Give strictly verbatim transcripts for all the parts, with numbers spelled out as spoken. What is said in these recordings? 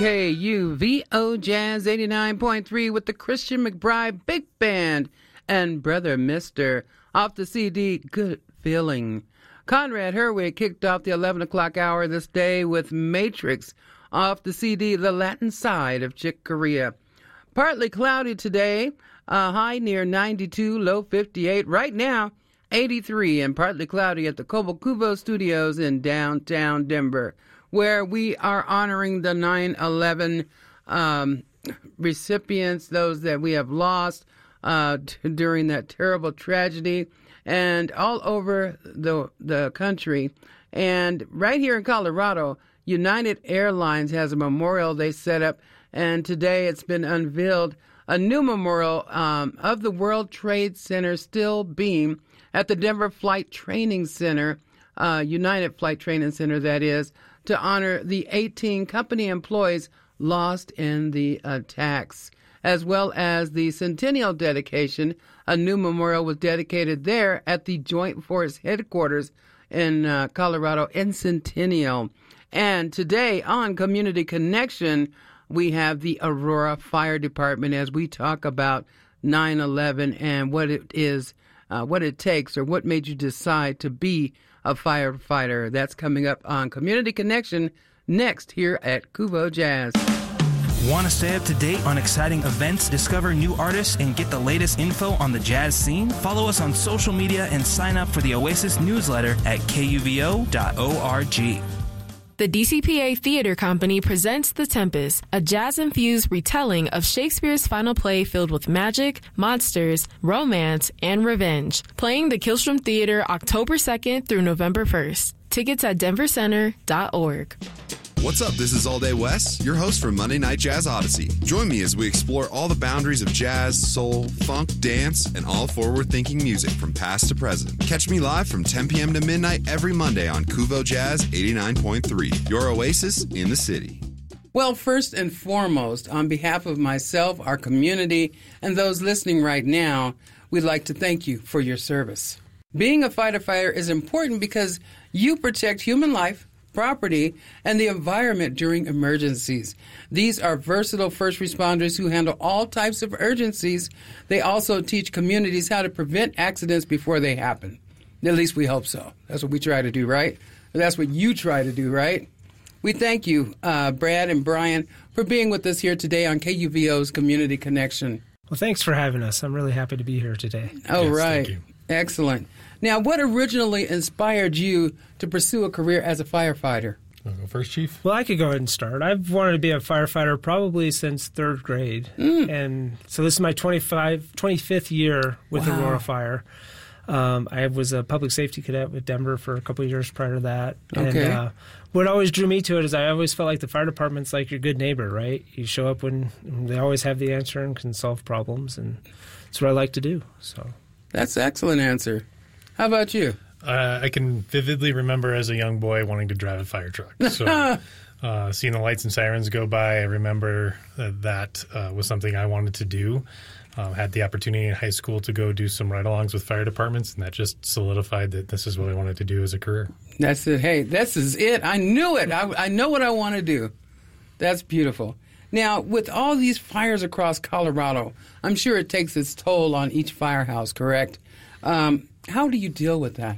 K U V O Jazz eighty-nine point three with the Christian McBride Big Band and Brother Mister off the C D Good Feeling. Conrad Herwig kicked off the eleven o'clock hour this day with Matrix off the C D The Latin Side of Chick Corea. Partly cloudy today, a high near ninety-two, low fifty-eight. Right now, eighty-three and partly cloudy at the Cobalt Cubo Studios in downtown Denver, where we are honoring the nine eleven um, recipients, those that we have lost uh, t- during that terrible tragedy, and all over the the country. And right here in Colorado, United Airlines has a memorial they set up, and today it's been unveiled, a new memorial um, of the World Trade Center steel beam at the Denver Flight Training Center, uh, United Flight Training Center, that is, to honor the eighteen company employees lost in the attacks, as well as the centennial dedication. A new memorial was dedicated there at the Joint Force Headquarters in uh, Colorado in Centennial. And today on Community Connection, we have the Aurora Fire Department as we talk about nine eleven and what it is, uh, what it takes, or what made you decide to be a firefighter. That's coming up on Community Connection next here at Cubo Jazz. Want to stay up to date on exciting events, discover new artists, and get the latest info on the jazz scene? Follow us on social media and sign up for the Oasis newsletter at K U V O dot org. The D C P A Theater Company presents The Tempest, a jazz-infused retelling of Shakespeare's final play filled with magic, monsters, romance, and revenge. Playing the Killstrom Theater October second through November first. Tickets at denver center dot org. What's up? This is All Day Wes, your host for Monday Night Jazz Odyssey. Join me as we explore all the boundaries of jazz, soul, funk, dance, and all forward-thinking music from past to present. Catch me live from ten p.m. to midnight every Monday on Cuvo Jazz eighty-nine point three, your oasis in the city. Well, first and foremost, on behalf of myself, our community, and those listening right now, we'd like to thank you for your service. Being a firefighter is important because you protect human life, property, and the environment during emergencies. These are versatile first responders who handle all types of urgencies. They also teach communities how to prevent accidents before they happen. At least we hope so. That's what we try to do, right? That's what you try to do, right? We thank you, uh, Brad and Brian, for being with us here today on K U V O's Community Connection. Well, thanks for having us. I'm really happy to be here today. Oh, yes, right. Thank you. Excellent. Now, what originally inspired you to pursue a career as a firefighter? I'll go first, Chief. Well, I could go ahead and start. I've wanted to be a firefighter probably since third grade. Mm. And so this is my twenty-five, twenty-fifth year with Wow. Aurora Fire. Um, I was a public safety cadet with Denver for a couple of years prior to that. Okay. And uh, what always drew me to it is I always felt like the fire department's like your good neighbor, right? You show up when they always have the answer and can solve problems, and that's what I like to do. So That's an excellent answer. How about you? Uh, I can vividly remember as a young boy wanting to drive a fire truck. So uh, seeing the lights and sirens go by, I remember that that uh, was something I wanted to do. Um, had the opportunity in high school to go do some ride-alongs with fire departments, and that just solidified that this is what I wanted to do as a career. That's it. Hey, this is it. I knew it. I, I know what I want to do. That's beautiful. Now, with all these fires across Colorado, I'm sure it takes its toll on each firehouse, correct? Um, how do you deal with that?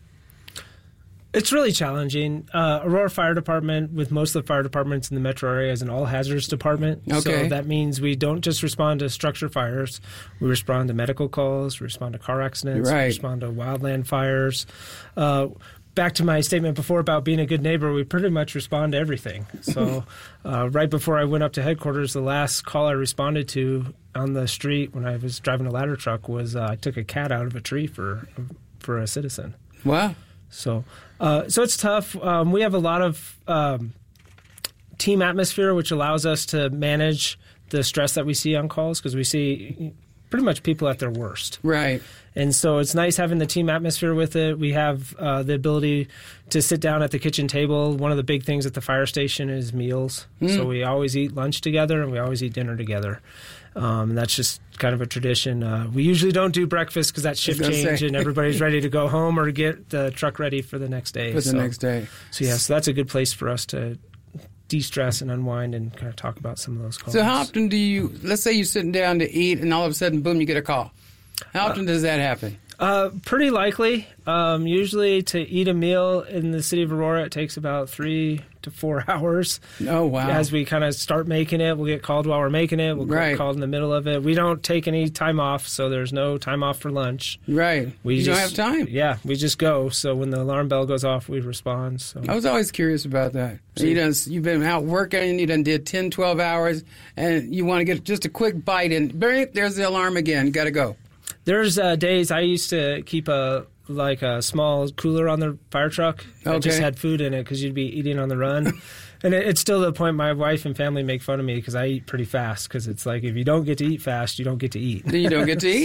it's really challenging. Uh, Aurora Fire Department, with most of the fire departments in the metro area, is an all-hazards department. Okay. So that means we don't just respond to structure fires. We respond to medical calls. We respond to car accidents. Right. We respond to wildland fires. Uh, back to my statement before about being a good neighbor, we pretty much respond to everything. So uh, right before I went up to headquarters, the last call I responded to on the street when I was driving a ladder truck was uh, I took a cat out of a tree for for a citizen. Wow. So, uh, so it's tough. Um, we have a lot of um, team atmosphere, which allows us to manage the stress that we see on calls, because we see pretty much people at their worst. Right. And so it's nice having the team atmosphere with it. We have uh, the ability to sit down at the kitchen table. One of the big things at the fire station is meals. Mm. So we always eat lunch together and we always eat dinner together. Um, and that's just kind of a tradition. Uh, we usually don't do breakfast because that's shift change say. and everybody's ready to go home or get the truck ready for the next day. For the so, next day. So, yeah, so that's a good place for us to de-stress and unwind and kind of talk about some of those calls. So how often do you, let's say you're sitting down to eat and all of a sudden, boom, you get a call. How often uh, does that happen? Uh, pretty likely. Um, usually to eat a meal in the city of Aurora, it takes about three to four hours. Oh, wow. As we kind of start making it, we'll get called while we're making it. We'll right. get called in the middle of it. We don't take any time off, so there's no time off for lunch. Right. We you just, don't have time. Yeah, we just go. So when the alarm bell goes off, we respond. So I was always curious about that. So you done, you've been out working, you done did ten, twelve hours, and you want to get just a quick bite, and there's the alarm again. You got to go. There's uh, days I used to keep a like a small cooler on the fire truck that okay. just had food in it because you'd be eating on the run. And it, it's still the point my wife and family make fun of me because I eat pretty fast because it's like if you don't get to eat fast, you don't get to eat. You don't get to eat.